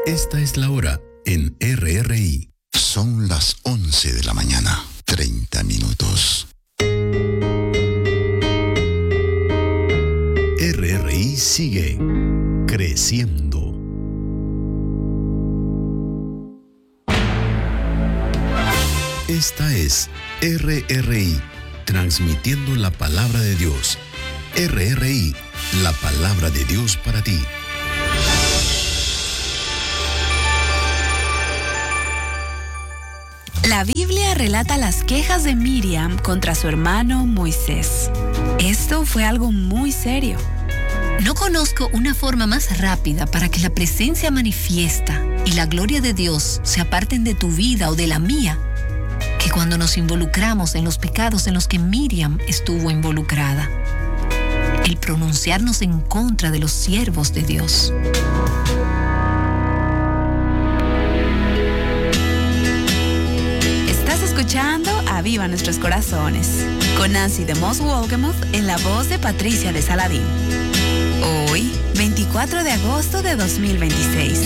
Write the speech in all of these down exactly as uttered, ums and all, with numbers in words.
Esta es la hora en R R I. Son las once de la mañana, treinta minutos. R R I sigue creciendo. Esta es R R I, transmitiendo la palabra de Dios. R R I, la palabra de Dios para ti. La Biblia relata las quejas de Miriam contra su hermano Moisés. Esto fue algo muy serio. No conozco una forma más rápida para que la presencia manifiesta y la gloria de Dios se aparten de tu vida o de la mía que cuando nos involucramos en los pecados en los que Miriam estuvo involucrada. El pronunciarnos en contra de los siervos de Dios. Escuchando Aviva Nuestros Corazones, con Nancy de Moss Wolgemuth en la voz de Patricia de Saladín. Hoy, veinticuatro de agosto de dos mil veintiséis.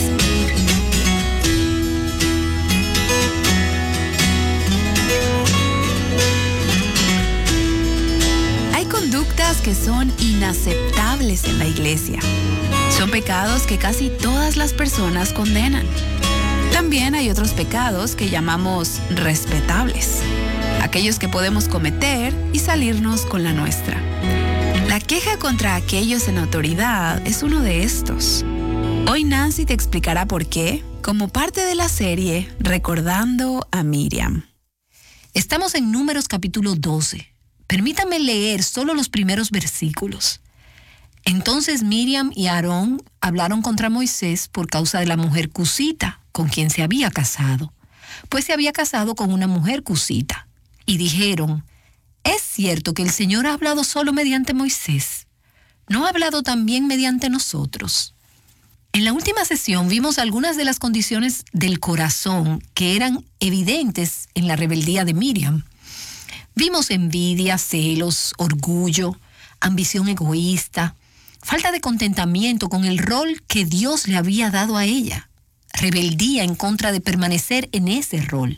Hay conductas que son inaceptables en la iglesia. Son pecados que casi todas las personas condenan. También hay otros pecados que llamamos respetables, aquellos que podemos cometer y salirnos con la nuestra. La queja contra aquellos en autoridad es uno de estos. Hoy Nancy te explicará por qué, como parte de la serie Recordando a Miriam. Estamos en Números capítulo doce. Permítame leer solo los primeros versículos. Entonces Miriam y Aarón hablaron contra Moisés por causa de la mujer cusita, con quien se había casado, pues se había casado con una mujer cusita. Y dijeron, ¿es cierto que el Señor ha hablado solo mediante Moisés? ¿No ha hablado también mediante nosotros? En la última sesión vimos algunas de las condiciones del corazón que eran evidentes en la rebeldía de Miriam. Vimos envidia, celos, orgullo, ambición egoísta, falta de contentamiento con el rol que Dios le había dado a ella. Rebeldía en contra de permanecer en ese rol.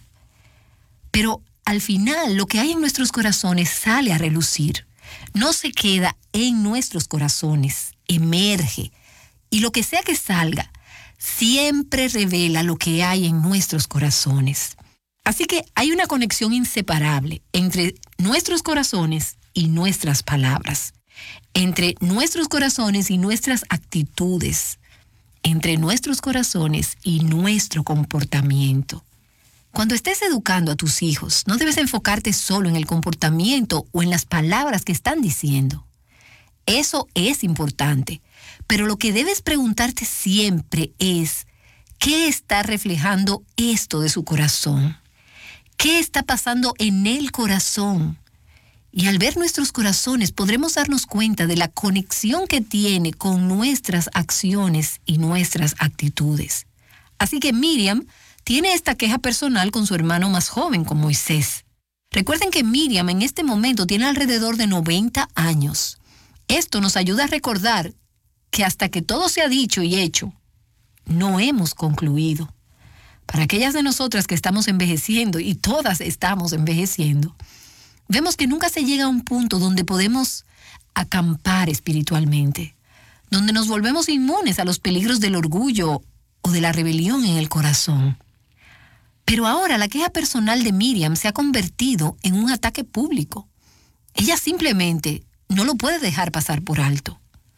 Pero al final lo que hay en nuestros corazones sale a relucir. No se queda en nuestros corazones, emerge. Y lo que sea que salga, siempre revela lo que hay en nuestros corazones. Así que hay una conexión inseparable entre nuestros corazones y nuestras palabras. Entre nuestros corazones y nuestras actitudes. Entre nuestros corazones y nuestro comportamiento. Cuando estés educando a tus hijos, no debes enfocarte solo en el comportamiento o en las palabras que están diciendo. Eso es importante, pero lo que debes preguntarte siempre es, ¿qué está reflejando esto de su corazón? ¿Qué está pasando en el corazón? Y al ver nuestros corazones podremos darnos cuenta de la conexión que tiene con nuestras acciones y nuestras actitudes. Así que Miriam tiene esta queja personal con su hermano más joven, con Moisés. Recuerden que Miriam en este momento tiene alrededor de noventa años. Esto nos ayuda a recordar que hasta que todo se ha dicho y hecho, no hemos concluido. Para aquellas de nosotras que estamos envejeciendo, y todas estamos envejeciendo, vemos que nunca se llega a un punto donde podemos acampar espiritualmente, donde nos volvemos inmunes a los peligros del orgullo o de la rebelión en el corazón. Pero ahora la queja personal de Miriam se ha convertido en un ataque público. Ella simplemente no lo puede dejar pasar por alto.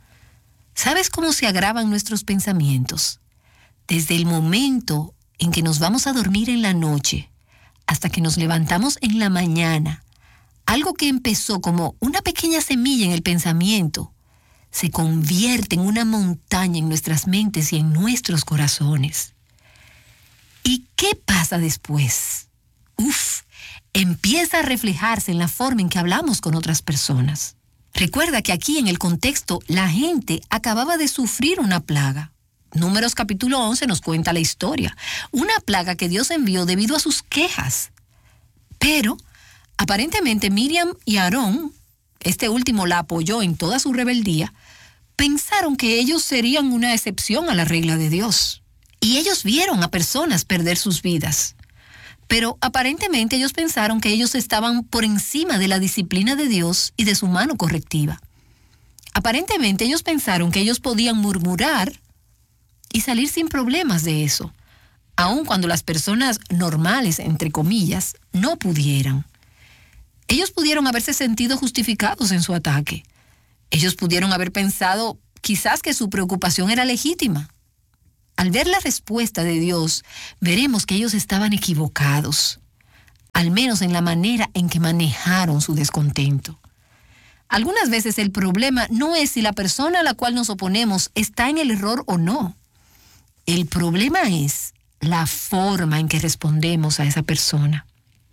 ¿Sabes cómo se agravan nuestros pensamientos? Desde el momento en que nos vamos a dormir en la noche hasta que nos levantamos en la mañana, algo que empezó como una pequeña semilla en el pensamiento se convierte en una montaña en nuestras mentes y en nuestros corazones. ¿Y qué pasa después? Uf, empieza a reflejarse en la forma en que hablamos con otras personas. Recuerda que aquí en el contexto la gente acababa de sufrir una plaga. Números capítulo once nos cuenta la historia. Una plaga que Dios envió debido a sus quejas. Pero aparentemente Miriam y Aarón, este último la apoyó en toda su rebeldía, pensaron que ellos serían una excepción a la regla de Dios. Y ellos vieron a personas perder sus vidas. Pero aparentemente ellos pensaron que ellos estaban por encima de la disciplina de Dios y de su mano correctiva. Aparentemente ellos pensaron que ellos podían murmurar y salir sin problemas de eso, aun cuando las personas normales, entre comillas, no pudieran. Ellos pudieron haberse sentido justificados en su ataque. Ellos pudieron haber pensado quizás que su preocupación era legítima. Al ver la respuesta de Dios, veremos que ellos estaban equivocados, al menos en la manera en que manejaron su descontento. Algunas veces el problema no es si la persona a la cual nos oponemos está en el error o no. El problema es la forma en que respondemos a esa persona.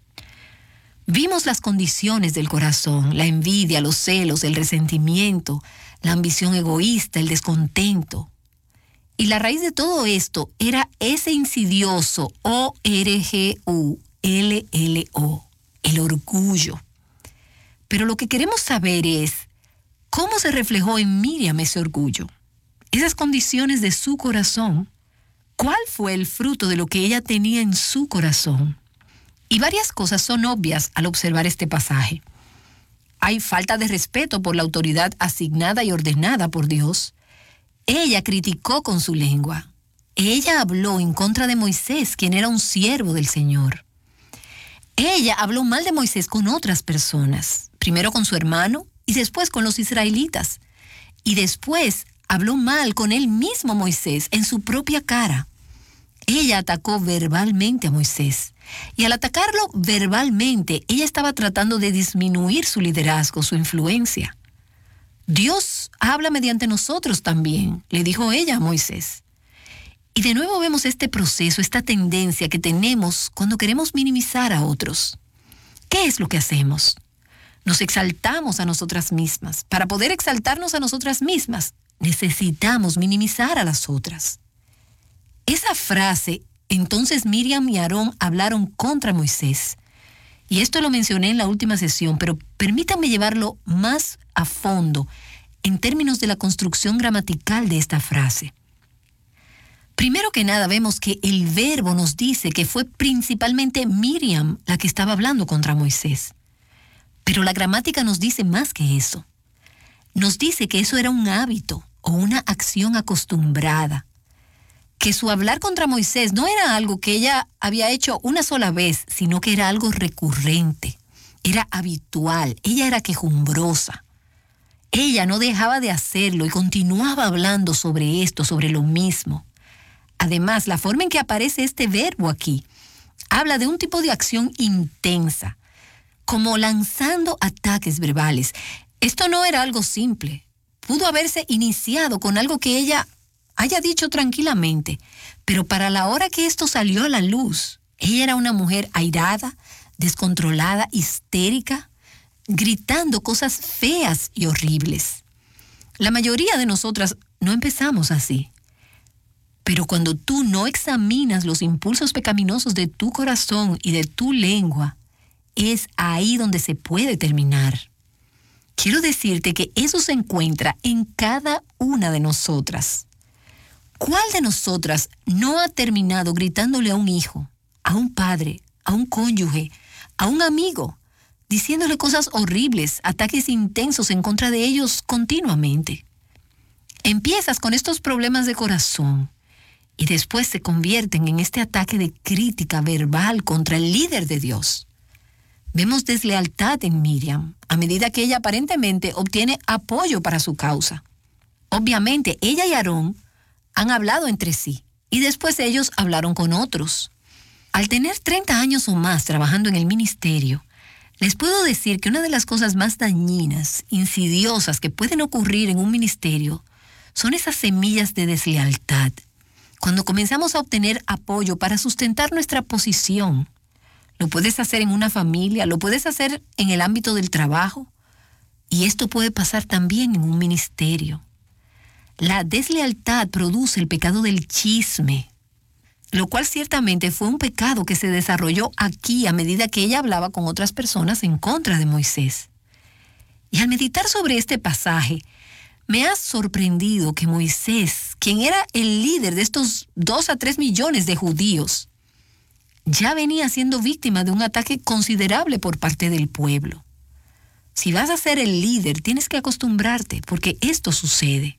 Vimos las condiciones del corazón, la envidia, los celos, el resentimiento, la ambición egoísta, el descontento. Y la raíz de todo esto era ese insidioso O R G U L L O, el orgullo. Pero lo que queremos saber es cómo se reflejó en Miriam ese orgullo, esas condiciones de su corazón. ¿Cuál fue el fruto de lo que ella tenía en su corazón? Y varias cosas son obvias al observar este pasaje. Hay falta de respeto por la autoridad asignada y ordenada por Dios. Ella criticó con su lengua. Ella habló en contra de Moisés, quien era un siervo del Señor. Ella habló mal de Moisés con otras personas, primero con su hermano y después con los israelitas. Y después habló mal con él mismo Moisés en su propia cara. Ella atacó verbalmente a Moisés. Y al atacarlo verbalmente, ella estaba tratando de disminuir su liderazgo, su influencia. Dios habla mediante nosotros también, le dijo ella a Moisés. Y de nuevo vemos este proceso, esta tendencia que tenemos cuando queremos minimizar a otros. ¿Qué es lo que hacemos? Nos exaltamos a nosotras mismas. Para poder exaltarnos a nosotras mismas, necesitamos minimizar a las otras. Esa frase, entonces Miriam y Aarón hablaron contra Moisés. Y esto lo mencioné en la última sesión, pero permítanme llevarlo más a fondo en términos de la construcción gramatical de esta frase. Primero que nada, vemos que el verbo nos dice que fue principalmente Miriam la que estaba hablando contra Moisés. Pero la gramática nos dice más que eso. Nos dice que eso era un hábito o una acción acostumbrada. Que su hablar contra Moisés no era algo que ella había hecho una sola vez, sino que era algo recurrente, era habitual, ella era quejumbrosa. Ella no dejaba de hacerlo y continuaba hablando sobre esto, sobre lo mismo. Además, la forma en que aparece este verbo aquí habla de un tipo de acción intensa, como lanzando ataques verbales. Esto no era algo simple. Pudo haberse iniciado con algo que ella haya dicho tranquilamente, pero para la hora que esto salió a la luz, ella era una mujer airada, descontrolada, histérica, gritando cosas feas y horribles. La mayoría de nosotras no empezamos así, pero cuando tú no examinas los impulsos pecaminosos de tu corazón y de tu lengua, es ahí donde se puede terminar. Quiero decirte que eso se encuentra en cada una de nosotras. ¿Cuál de nosotras no ha terminado gritándole a un hijo, a un padre, a un cónyuge, a un amigo, diciéndole cosas horribles, ataques intensos en contra de ellos continuamente? Empiezas con estos problemas de corazón y después se convierten en este ataque de crítica verbal contra el líder de Dios. Vemos deslealtad en Miriam a medida que ella aparentemente obtiene apoyo para su causa. Obviamente, ella y Aarón han hablado entre sí y después ellos hablaron con otros. Al tener treinta años o más trabajando en el ministerio, les puedo decir que una de las cosas más dañinas, insidiosas que pueden ocurrir en un ministerio son esas semillas de deslealtad. Cuando comenzamos a obtener apoyo para sustentar nuestra posición, lo puedes hacer en una familia, lo puedes hacer en el ámbito del trabajo, y esto puede pasar también en un ministerio. La deslealtad produce el pecado del chisme, lo cual ciertamente fue un pecado que se desarrolló aquí a medida que ella hablaba con otras personas en contra de Moisés. Y al meditar sobre este pasaje, me ha sorprendido que Moisés quien era el líder de estos dos a tres millones de judíos, ya venía siendo víctima de un ataque considerable por parte del pueblo. Si vas a ser el líder, tienes que acostumbrarte, porque esto sucede.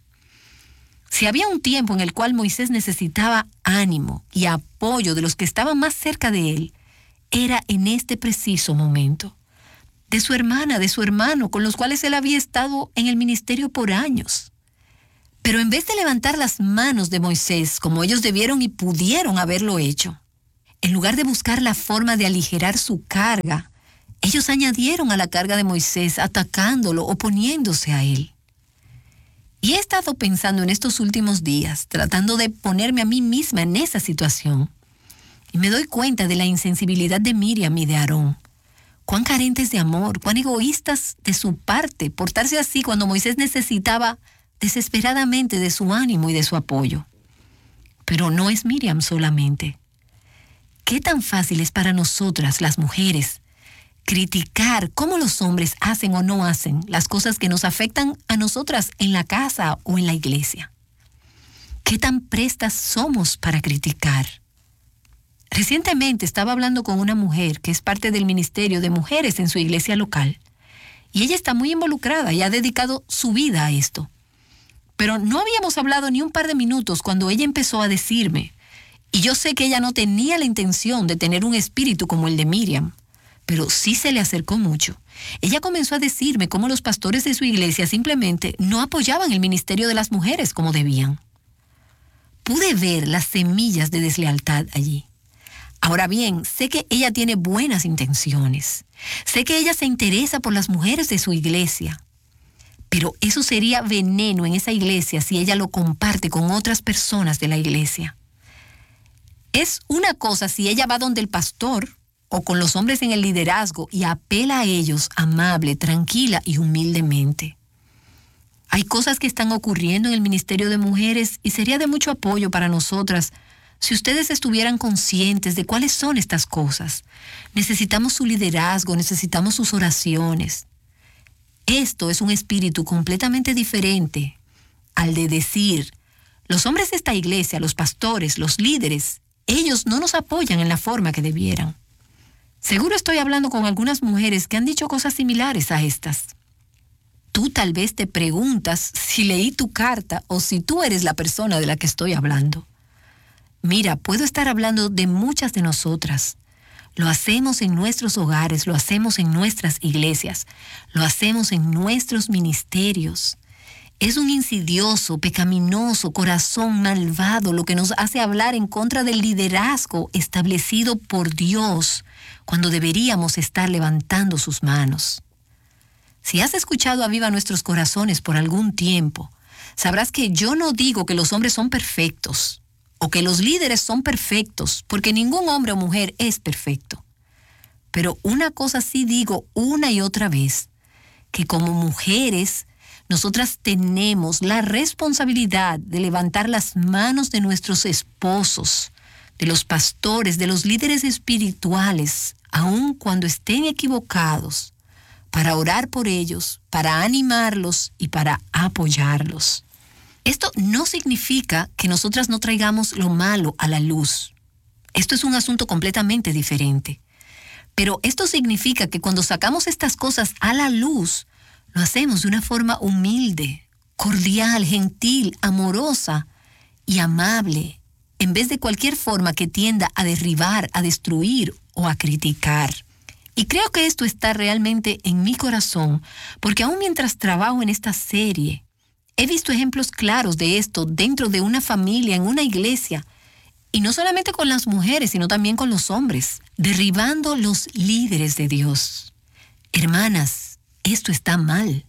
Si había un tiempo en el cual Moisés necesitaba ánimo y apoyo de los que estaban más cerca de él, era en este preciso momento. De su hermana, de su hermano, con los cuales él había estado en el ministerio por años. Pero en vez de levantar las manos de Moisés, como ellos debieron y pudieron haberlo hecho, en lugar de buscar la forma de aligerar su carga, ellos añadieron a la carga de Moisés, atacándolo, oponiéndose a él. Y he estado pensando en estos últimos días, tratando de ponerme a mí misma en esa situación. Y me doy cuenta de la insensibilidad de Miriam y de Aarón. Cuán carentes de amor, cuán egoístas de su parte, portarse así cuando Moisés necesitaba desesperadamente de su ánimo y de su apoyo. Pero no es Miriam solamente. ¿Qué tan fácil es para nosotras, las mujeres, criticar cómo los hombres hacen o no hacen las cosas que nos afectan a nosotras en la casa o en la iglesia? ¿Qué tan prestas somos para criticar? Recientemente estaba hablando con una mujer que es parte del ministerio de mujeres en su iglesia local, y ella está muy involucrada y ha dedicado su vida a esto. Pero no habíamos hablado ni un par de minutos cuando ella empezó a decirme, y yo sé que ella no tenía la intención de tener un espíritu como el de Miriam, pero sí se le acercó mucho. Ella comenzó a decirme cómo los pastores de su iglesia simplemente no apoyaban el ministerio de las mujeres como debían. Pude ver las semillas de deslealtad allí. Ahora bien, sé que ella tiene buenas intenciones. Sé que ella se interesa por las mujeres de su iglesia. Pero eso sería veneno en esa iglesia si ella lo comparte con otras personas de la iglesia. Es una cosa si ella va donde el pastor o con los hombres en el liderazgo y apela a ellos amable, tranquila y humildemente. Hay cosas que están ocurriendo en el ministerio de mujeres y sería de mucho apoyo para nosotras si ustedes estuvieran conscientes de cuáles son estas cosas. Necesitamos su liderazgo, necesitamos sus oraciones. Esto es un espíritu completamente diferente al de decir, los hombres de esta iglesia, los pastores, los líderes, ellos no nos apoyan en la forma que debieran. Seguro estoy hablando con algunas mujeres que han dicho cosas similares a estas. Tú tal vez te preguntas si leí tu carta o si tú eres la persona de la que estoy hablando. Mira, puedo estar hablando de muchas de nosotras. Lo hacemos en nuestros hogares, lo hacemos en nuestras iglesias, lo hacemos en nuestros ministerios. Es un insidioso, pecaminoso corazón malvado lo que nos hace hablar en contra del liderazgo establecido por Dios cuando deberíamos estar levantando sus manos. Si has escuchado a Viva Nuestros Corazones por algún tiempo, sabrás que yo no digo que los hombres son perfectos o que los líderes son perfectos, porque ningún hombre o mujer es perfecto. Pero una cosa sí digo una y otra vez, que como mujeres, nosotras tenemos la responsabilidad de levantar las manos de nuestros esposos, de los pastores, de los líderes espirituales, aun cuando estén equivocados, para orar por ellos, para animarlos y para apoyarlos. Esto no significa que nosotras no traigamos lo malo a la luz. Esto es un asunto completamente diferente. Pero esto significa que cuando sacamos estas cosas a la luz, lo hacemos de una forma humilde, cordial, gentil, amorosa y amable, en vez de cualquier forma que tienda a derribar, a destruir o a criticar. Y creo que esto está realmente en mi corazón, porque aún mientras trabajo en esta serie, he visto ejemplos claros de esto dentro de una familia, en una iglesia, y no solamente con las mujeres, sino también con los hombres, derribando los líderes de Dios. Hermanas, esto está mal.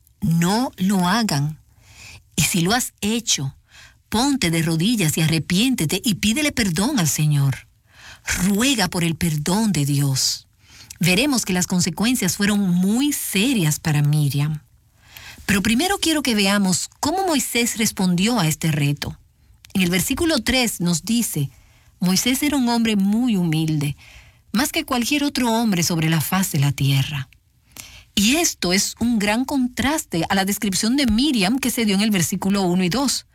No lo hagan. Y si lo has hecho, ponte de rodillas y arrepiéntete y pídele perdón al Señor. Ruega por el perdón de Dios. Veremos que las consecuencias fueron muy serias para Miriam. Pero primero quiero que veamos cómo Moisés respondió a este reto. En el versículo tres nos dice, Moisés era un hombre muy humilde, más que cualquier otro hombre sobre la faz de la tierra. Y esto es un gran contraste a la descripción de Miriam que se dio en el versículo uno y dos,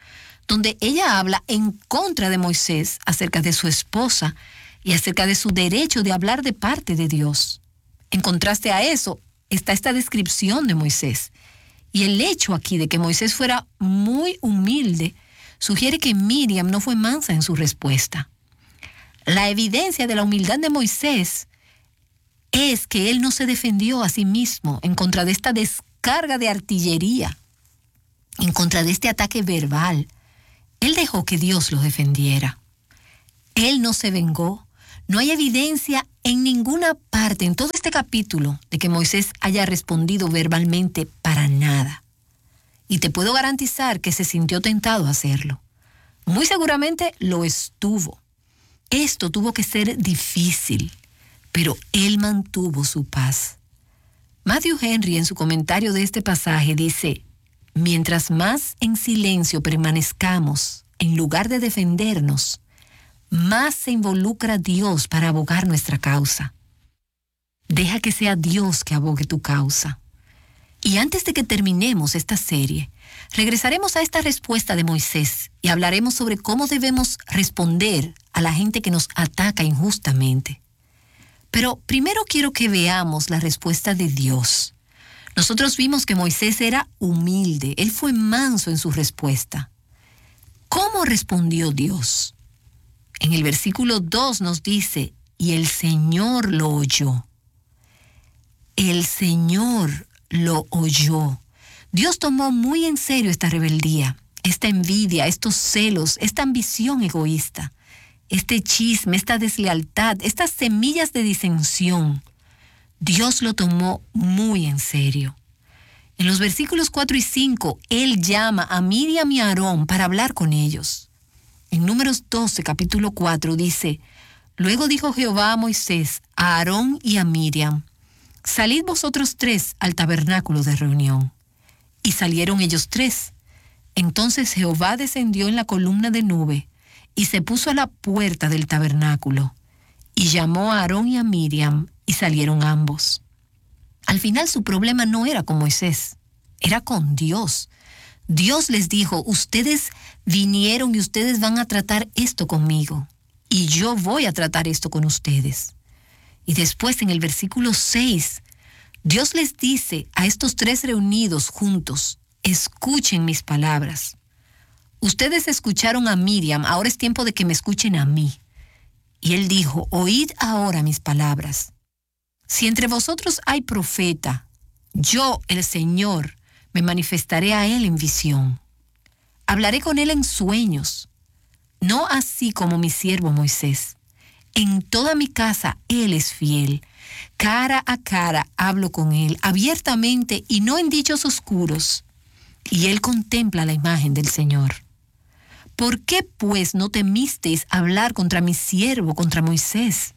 donde ella habla en contra de Moisés acerca de su esposa y acerca de su derecho de hablar de parte de Dios. En contraste a eso, está esta descripción de Moisés. Y el hecho aquí de que Moisés fuera muy humilde sugiere que Miriam no fue mansa en su respuesta. La evidencia de la humildad de Moisés es que él no se defendió a sí mismo en contra de esta descarga de artillería, en contra de este ataque verbal. Él dejó que Dios lo defendiera. Él no se vengó. No hay evidencia en ninguna parte, en todo este capítulo, de que Moisés haya respondido verbalmente para nada. Y te puedo garantizar que se sintió tentado a hacerlo. Muy seguramente lo estuvo. Esto tuvo que ser difícil, pero él mantuvo su paz. Matthew Henry, en su comentario de este pasaje, dice: mientras más en silencio permanezcamos, en lugar de defendernos, más se involucra Dios para abogar nuestra causa. Deja que sea Dios que abogue tu causa. Y antes de que terminemos esta serie, regresaremos a esta respuesta de Moisés y hablaremos sobre cómo debemos responder a la gente que nos ataca injustamente. Pero primero quiero que veamos la respuesta de Dios. Nosotros vimos que Moisés era humilde, él fue manso en su respuesta. ¿Cómo respondió Dios? En el versículo dos nos dice: y el Señor lo oyó. El Señor lo oyó. Dios tomó muy en serio esta rebeldía, esta envidia, estos celos, esta ambición egoísta, este chisme, esta deslealtad, estas semillas de disensión. Dios lo tomó muy en serio. En los versículos cuatro y cinco, Él llama a Miriam y a Aarón para hablar con ellos. En Números doce, capítulo cuatro, dice: luego dijo Jehová a Moisés, a Aarón y a Miriam: salid vosotros tres al tabernáculo de reunión. Y salieron ellos tres. Entonces Jehová descendió en la columna de nube y se puso a la puerta del tabernáculo. Y llamó a Aarón y a Miriam, y salieron ambos. Al final su problema no era con Moisés, era con Dios. Dios les dijo: ustedes vinieron y ustedes van a tratar esto conmigo, y yo voy a tratar esto con ustedes. Y después, en el versículo seis, Dios les dice a estos tres reunidos juntos: escuchen mis palabras. Ustedes escucharon a Miriam, ahora es tiempo de que me escuchen a mí. Y él dijo: oíd ahora mis palabras. Si entre vosotros hay profeta, yo, el Señor, me manifestaré a él en visión. Hablaré con él en sueños, no así como mi siervo Moisés. En toda mi casa él es fiel. Cara a cara hablo con él, abiertamente y no en dichos oscuros. Y él contempla la imagen del Señor. ¿Por qué pues no temisteis hablar contra mi siervo, contra Moisés?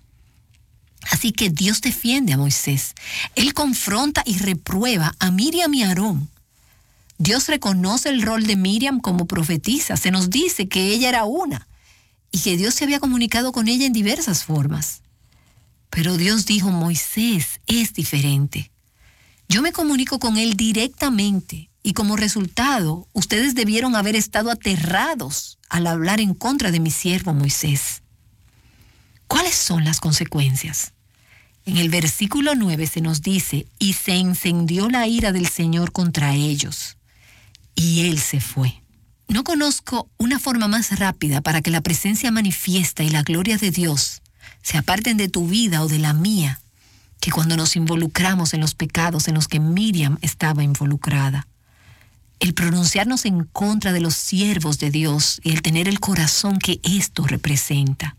Así que Dios defiende a Moisés. Él confronta y reprueba a Miriam y a Aarón. Dios reconoce el rol de Miriam como profetisa. Se nos dice que ella era una y que Dios se había comunicado con ella en diversas formas. Pero Dios dijo: Moisés es diferente. Yo me comunico con él directamente y como resultado, ustedes debieron haber estado aterrados al hablar en contra de mi siervo Moisés. ¿Cuáles son las consecuencias? En el versículo nueve se nos dice: y se encendió la ira del Señor contra ellos, y él se fue. No conozco una forma más rápida para que la presencia manifiesta y la gloria de Dios se aparten de tu vida o de la mía, que cuando nos involucramos en los pecados en los que Miriam estaba involucrada. El pronunciarnos en contra de los siervos de Dios y el tener el corazón que esto representa.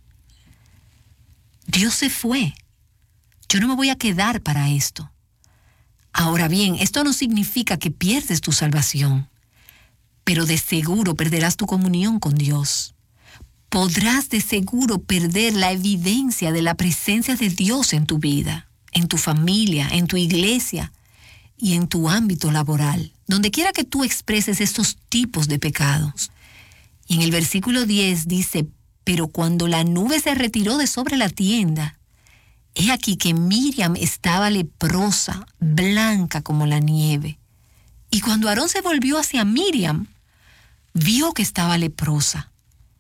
Dios se fue. Yo no me voy a quedar para esto. Ahora bien, esto no significa que pierdes tu salvación, pero de seguro perderás tu comunión con Dios. Podrás de seguro perder la evidencia de la presencia de Dios en tu vida, en tu familia, en tu iglesia y en tu ámbito laboral, donde quiera que tú expreses estos tipos de pecados. Y en el versículo diez dice: pero cuando la nube se retiró de sobre la tienda, he aquí que Miriam estaba leprosa, blanca como la nieve. Y cuando Aarón se volvió hacia Miriam, vio que estaba leprosa.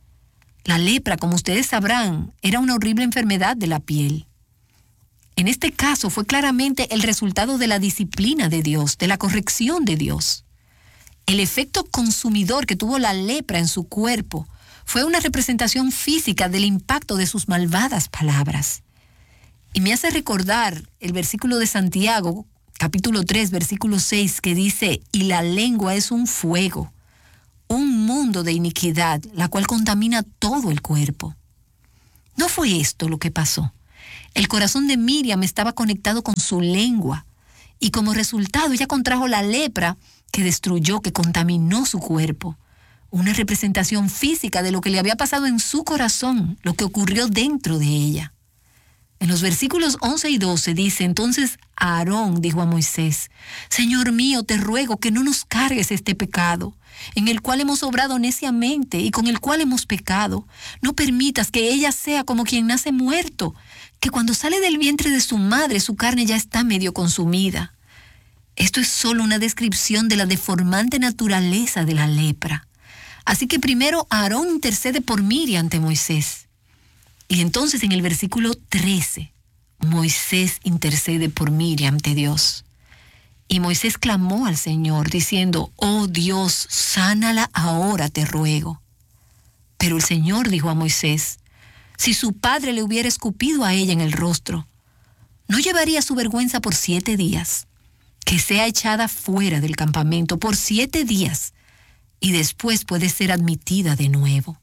La lepra, como ustedes sabrán, era una horrible enfermedad de la piel. En este caso fue claramente el resultado de la disciplina de Dios, de la corrección de Dios. El efecto consumidor que tuvo la lepra en su cuerpo fue una representación física del impacto de sus malvadas palabras. Y me hace recordar el versículo de Santiago, capítulo tres, versículo seis, que dice: y la lengua es un fuego, un mundo de iniquidad, la cual contamina todo el cuerpo. No fue esto lo que pasó. El corazón de Miriam estaba conectado con su lengua, y como resultado ella contrajo la lepra que destruyó, que contaminó su cuerpo. Una representación física de lo que le había pasado en su corazón, lo que ocurrió dentro de ella. En los versículos once y doce dice: entonces Aarón dijo a Moisés: Señor mío, te ruego que no nos cargues este pecado, en el cual hemos obrado neciamente y con el cual hemos pecado. No permitas que ella sea como quien nace muerto, que cuando sale del vientre de su madre su carne ya está medio consumida. Esto es solo una descripción de la deformante naturaleza de la lepra. Así que primero Aarón intercede por Miriam ante Moisés. Y entonces en el versículo trece, Moisés intercede por Miriam ante Dios. Y Moisés clamó al Señor diciendo: oh Dios, sánala ahora, te ruego. Pero el Señor dijo a Moisés: si su padre le hubiera escupido a ella en el rostro, ¿no llevaría su vergüenza por siete días? Que sea echada fuera del campamento por siete días y después puede ser admitida de nuevo.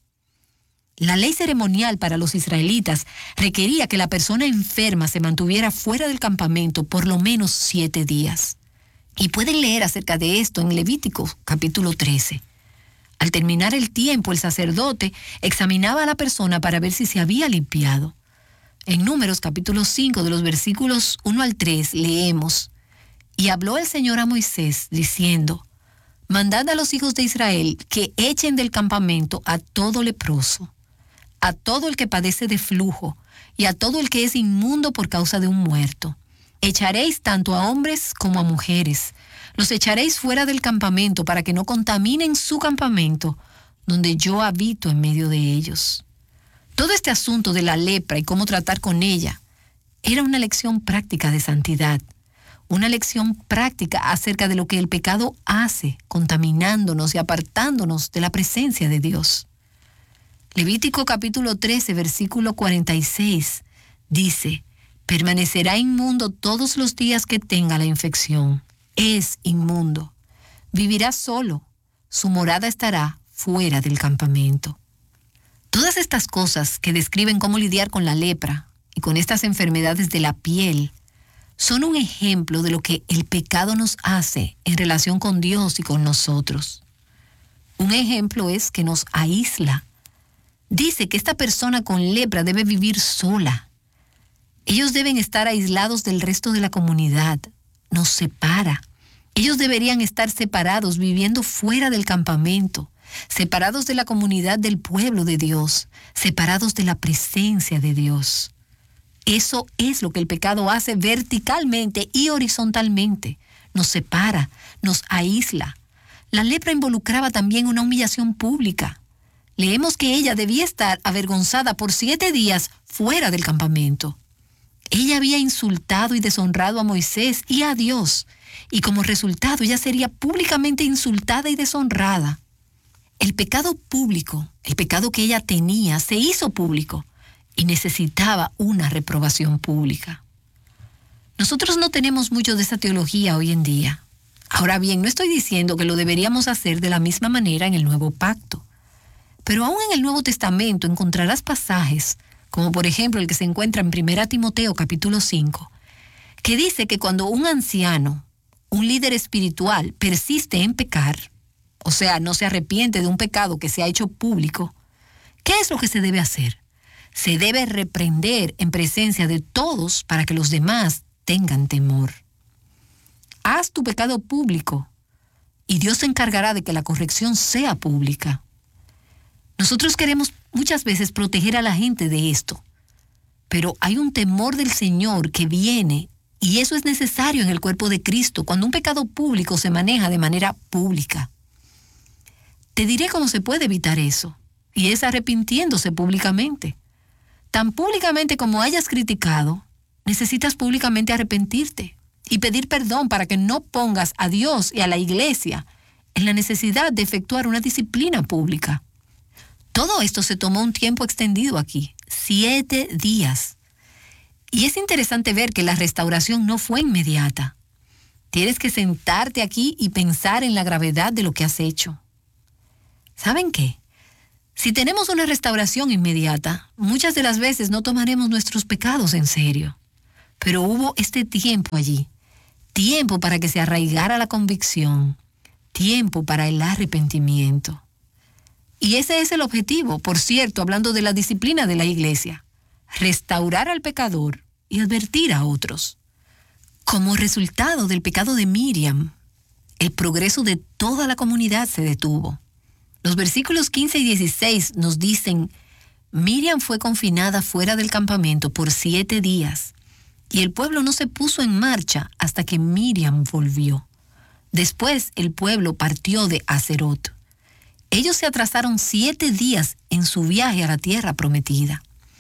La ley ceremonial para los israelitas requería que la persona enferma se mantuviera fuera del campamento por lo menos siete días. Y pueden leer acerca de esto en Levítico capítulo trece. Al terminar el tiempo, el sacerdote examinaba a la persona para ver si se había limpiado. En Números capítulo cinco, de los versículos uno al tres, leemos: y habló el Señor a Moisés, diciendo: mandad a los hijos de Israel que echen del campamento a todo leproso, a todo el que padece de flujo, y a todo el que es inmundo por causa de un muerto. Echaréis tanto a hombres como a mujeres. Los echaréis fuera del campamento para que no contaminen su campamento, donde yo habito en medio de ellos. Todo este asunto de la lepra y cómo tratar con ella era una lección práctica de santidad. Una lección práctica acerca de lo que el pecado hace, contaminándonos y apartándonos de la presencia de Dios. Levítico capítulo trece, versículo cuarenta y seis, dice: permanecerá inmundo todos los días que tenga la infección. Es inmundo. Vivirá solo. Su morada estará fuera del campamento. Todas estas cosas que describen cómo lidiar con la lepra y con estas enfermedades de la piel son un ejemplo de lo que el pecado nos hace en relación con Dios y con nosotros. Un ejemplo es que nos aísla. Dice que esta persona con lepra debe vivir sola. Ellos deben estar aislados del resto de la comunidad. Nos separa. Ellos deberían estar separados, viviendo fuera del campamento, separados de la comunidad del pueblo de Dios, separados de la presencia de Dios. Eso es lo que el pecado hace verticalmente y horizontalmente. Nos separa, nos aísla. La lepra involucraba también una humillación pública. Leemos que ella debía estar avergonzada por siete días fuera del campamento. Ella había insultado y deshonrado a Moisés y a Dios, y como resultado ella sería públicamente insultada y deshonrada. El pecado público, el pecado que ella tenía, se hizo público y necesitaba una reprobación pública. Nosotros no tenemos mucho de esa teología hoy en día. Ahora bien, no estoy diciendo que lo deberíamos hacer de la misma manera en el Nuevo Pacto. Pero aún en el Nuevo Testamento encontrarás pasajes, como por ejemplo el que se encuentra en primera Timoteo capítulo cinco, que dice que cuando un anciano, un líder espiritual, persiste en pecar, o sea, no se arrepiente de un pecado que se ha hecho público, ¿qué es lo que se debe hacer? Se debe reprender en presencia de todos para que los demás tengan temor. Haz tu pecado público y Dios se encargará de que la corrección sea pública. Nosotros queremos muchas veces proteger a la gente de esto, pero hay un temor del Señor que viene, y eso es necesario en el cuerpo de Cristo cuando un pecado público se maneja de manera pública. Te diré cómo se puede evitar eso, y es arrepintiéndose públicamente. Tan públicamente como hayas criticado, necesitas públicamente arrepentirte y pedir perdón para que no pongas a Dios y a la iglesia en la necesidad de efectuar una disciplina pública. Todo esto se tomó un tiempo extendido aquí, siete días. Y es interesante ver que la restauración no fue inmediata. Tienes que sentarte aquí y pensar en la gravedad de lo que has hecho. ¿Saben qué? Si tenemos una restauración inmediata, muchas de las veces no tomaremos nuestros pecados en serio. Pero hubo este tiempo allí, tiempo para que se arraigara la convicción, tiempo para el arrepentimiento. Y ese es el objetivo, por cierto, hablando de la disciplina de la iglesia, restaurar al pecador y advertir a otros. Como resultado del pecado de Miriam, el progreso de toda la comunidad se detuvo. Los versículos quince y dieciséis nos dicen, Miriam fue confinada fuera del campamento por siete días, y el pueblo no se puso en marcha hasta que Miriam volvió. Después el pueblo partió de Hazerot. Ellos se atrasaron siete días en su viaje a la tierra prometida.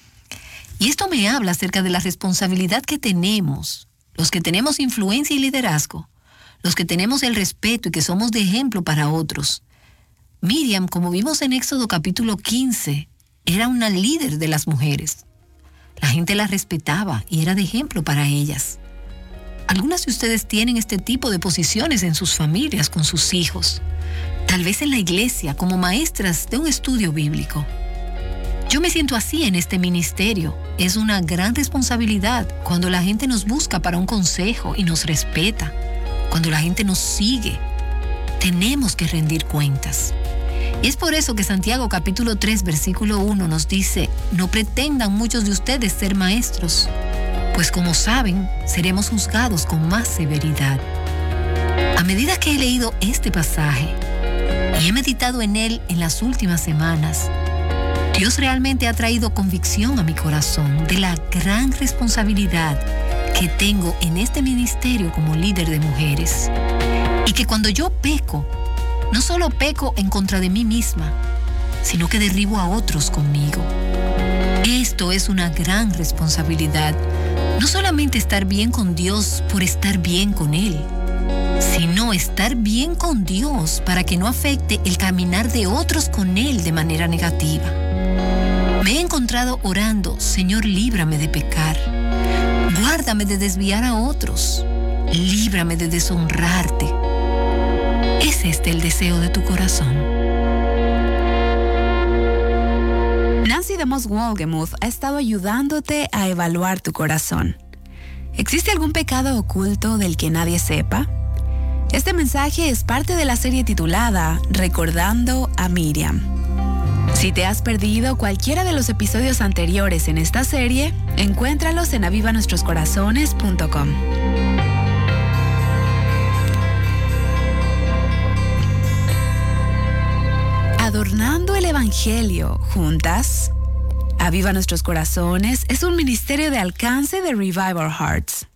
Y esto me habla acerca de la responsabilidad que tenemos, los que tenemos influencia y liderazgo, los que tenemos el respeto y que somos de ejemplo para otros. Miriam, como vimos en Éxodo capítulo quince, era una líder de las mujeres. La gente la respetaba y era de ejemplo para ellas. Algunas de ustedes tienen este tipo de posiciones en sus familias con sus hijos, tal vez en la iglesia como maestras de un estudio bíblico. Yo me siento así en este ministerio. Es una gran responsabilidad cuando la gente nos busca para un consejo y nos respeta, cuando la gente nos sigue. Tenemos que rendir cuentas. Y es por eso que Santiago capítulo tres versículo uno nos dice, no pretendan muchos de ustedes ser maestros, pues como saben, seremos juzgados con más severidad. A medida que he leído este pasaje y he meditado en él en las últimas semanas, Dios realmente ha traído convicción a mi corazón de la gran responsabilidad que tengo en este ministerio como líder de mujeres. Y que cuando yo peco, no solo peco en contra de mí misma, sino que derribo a otros conmigo. Esto es una gran responsabilidad. No solamente estar bien con Dios por estar bien con Él, sino estar bien con Dios para que no afecte el caminar de otros con Él de manera negativa. Me he encontrado orando, Señor, líbrame de pecar. Guárdame de desviar a otros. Líbrame de deshonrarte. ¿Es este el deseo de tu corazón? Nancy DeMoss Wolgemuth ha estado ayudándote a evaluar tu corazón. ¿Existe algún pecado oculto del que nadie sepa? Este mensaje es parte de la serie titulada Recordando a Miriam. Si te has perdido cualquiera de los episodios anteriores en esta serie, encuéntralos en aviva nuestros corazones punto com. Adornando el Evangelio juntas. Aviva Nuestros Corazones es un ministerio de alcance de Revive Our Hearts.